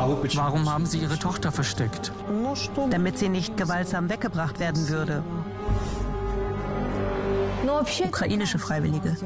Warum haben Sie Ihre Tochter versteckt? Damit sie nicht gewaltsam weggebracht werden würde. Ukrainische Freiwillige.